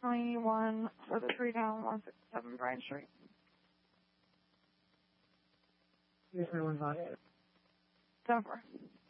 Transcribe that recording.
21 for the 3 down 167 Bryan Street. Here's everyone's on it. 10-4.